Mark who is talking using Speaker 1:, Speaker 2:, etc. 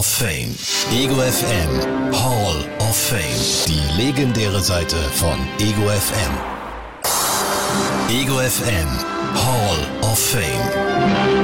Speaker 1: of Fame. Ego FM Hall of Fame. Die legendäre Seite von Ego FM. Ego FM Hall of Fame.